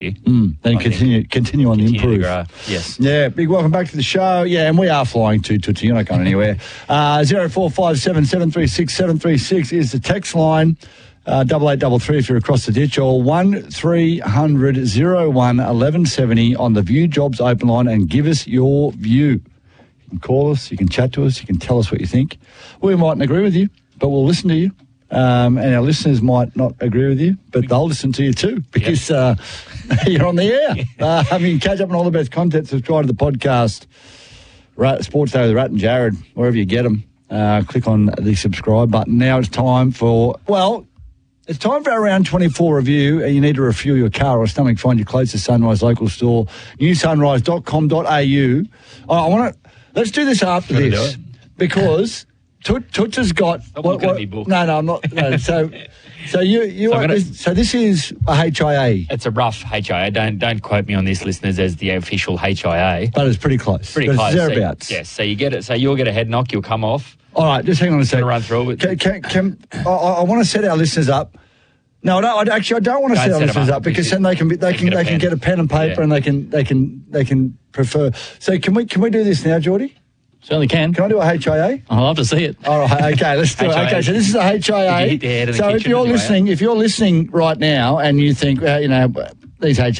Then continue on the improve. Yes. Yeah, big welcome back to the show. Yeah, and we are flying too, Tootsie. You're not going anywhere. 0457 736 736 is the text line. 8833 if you're across the ditch, or 1300 01 1170 on the View Jobs open line, and give us your view. You can call us, you can chat to us, you can tell us what you think. We mightn't agree with you, but we'll listen to you. And our listeners might not agree with you, but they'll listen to you too, because you're on the air. You can catch up on all the best content. Subscribe to the podcast, Sports Day with Rat and Jared, wherever you get them. Click on the subscribe button. Now it's time for our Round 24 review. You need to refuel your car or stomach. Find your closest Sunrise local store, newsunrise.com.au. Let's do this after this, because Toots has got. Booked. No, I'm not. No, so this is a HIA. It's a rough HIA. Don't quote me on this, listeners, as the official HIA. But it's pretty close. Pretty close. Thereabouts. So you get it. So you'll get a head knock. You'll come off. All right, just hang on a second. Run through it. I want to set our listeners up. No, I don't want to set our listeners up, because then they can get a pen and paper, and they can prefer. So can we do this now, Geordie? Certainly can. Can I do a HIA? I'd love to see it. All right, okay, let's do it. Okay, so this is a HIA. Did you hit the head in the So if you're listening right now and you think, these HIAs